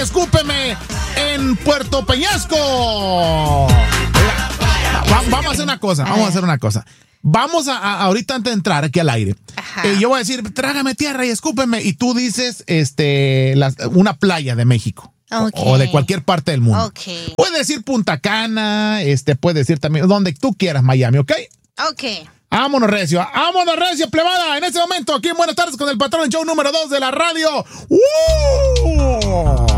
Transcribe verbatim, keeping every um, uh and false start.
escúpeme en Puerto Peñasco. Va, vamos a hacer una cosa, vamos a hacer una cosa. Vamos a, a ahorita antes de entrar aquí al aire, eh, yo voy a decir, trágame tierra y escúpeme, y tú dices este la, una playa de México. Okay. O de cualquier parte del mundo. Okay. Puedes decir Punta Cana, este, puedes decir también donde tú quieras, Miami, ¿ok? Ok. Vámonos, recio. Vámonos, recio, plebada. En este momento, aquí en Buenas Tardes con el Patrón, el show número dos de la radio. ¡Uh!